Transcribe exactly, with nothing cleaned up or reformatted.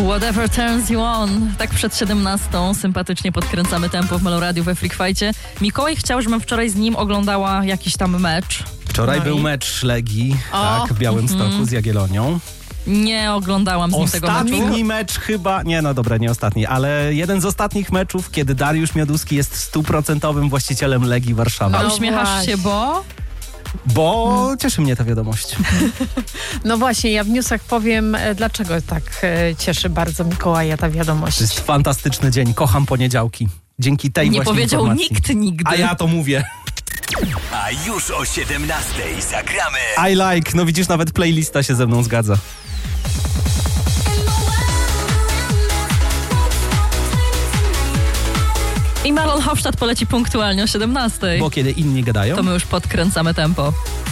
Whatever turns you on. Tak przed siedemnastą sympatycznie podkręcamy tempo w Meloradiu we Freakfajcie. Mikołaj chciał, żebym wczoraj z nim oglądała jakiś tam mecz. Wczoraj no był i... mecz Legii O, tak, w Białymstoku mm-hmm. z Jagiellonią. Nie oglądałam z nim tego meczu. Ostatni mecz chyba, nie no dobra, nie ostatni, ale jeden z ostatnich meczów, kiedy Dariusz Mioduski jest stuprocentowym właścicielem Legii Warszawa. A No uśmiechasz właśnie. się, bo... Bo hmm. cieszy mnie ta wiadomość. No właśnie, ja w newsach powiem, e, dlaczego tak e, cieszy bardzo Mikołaja ta wiadomość. To jest fantastyczny dzień, kocham poniedziałki. Dzięki tej Nie właśnie powiedział informacji. nikt nigdy. A ja to mówię. A już o siedemnastej zagramy. I like, no widzisz, nawet playlista się ze mną zgadza. I Marlon Hofstadt poleci punktualnie o siedemnastej. Bo kiedy inni gadają... To my już podkręcamy tempo.